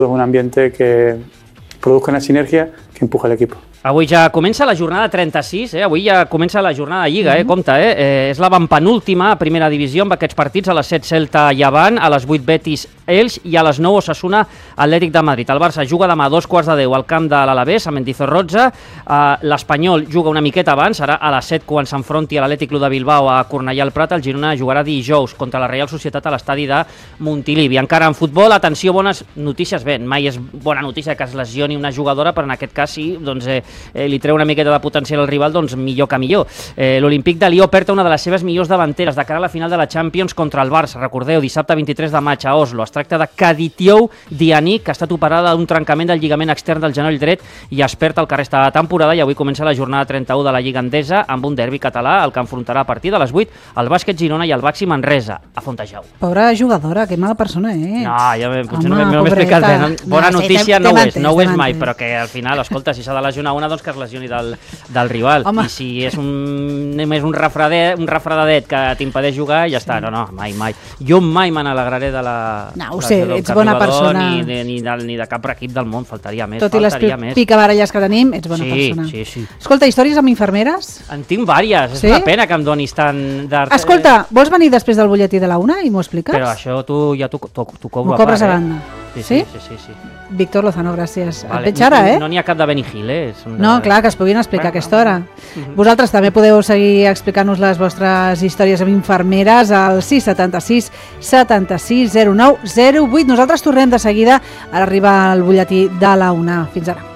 un ambiente que produzca una sinergia que empuje al equipo. Avui ja comença la jornada 36, avui ja comença la jornada de Lliga, compte, és la penúltima a primera divisió amb aquests partits, a les 7 Celta i Avant, a les 8 Betis Elx i a les 9 Osasuna Atlètic de Madrid. El Barça juga demà a 2:15 al camp de l'Alavés, a Mendizorroza, l'Espanyol juga una miqueta abans, serà a les 7 quan s'enfronti a l'Atlètic Club de Bilbao a Cornellà al Prat, el Girona jugarà dijous contra la Reial Societat a l'estadi de Montilivi. Encara en futbol, atenció, bones notícies, bé, mai és bona notícia que es lesioni una jugadora, però en aquest cas sí, doncs li treu una miqueta de potencial al rival, doncs millor que millor. L'Olímpic de Lió perd una de les seves millors davanteres de cara a la final de la Champions contra el Barça. Recordeu, dissabte 23 de maig a Oslo. Es tracta de Kaditiou Diani, que ha estat operada d'un trencament del lligament extern del genoll dret i es perd el que resta de temporada, i avui comença la jornada 31 de la Lliga Endesa amb un derbi català, el que enfrontarà a partir de les 8 el Bàsquet Girona i el Baxi Manresa, a Fontejau. Pobra jugadora, que mala persona ets. No, ja potser no m'he explicat bé. Bona notícia no ho és mai, però que al final, escolta, si s'ha de lesionar una, doncs que es lesioni del rival. Home. I si és només un refredadet que t'impedeix jugar, ja està. No, mai. Jo mai me n'alegraré de la... No, ho sé, ets bona persona. Ni de cap equip del món, faltaria més. Tot i les picabaralles que tenim, ets bona persona. Sí. Escolta, històries amb infermeres? En tinc vàries. És una pena que em donis tant d'art. Escolta, vols venir després del butlletí de la una i m'ho expliques? Però això tu ja t'ho cobro a part. M'ho cobres a banda. Sí. Víctor Lozano, gràcies. Et veig ara, No n'hi ha cap de Benny Hill, No, clar, que es puguin explicar a aquesta hora. Vosaltres també podeu seguir explicant-nos les vostres històries amb infermeres al 676 76 09 08. Nosaltres tornem de seguida a arribar al butlletí de la una. Fins ara.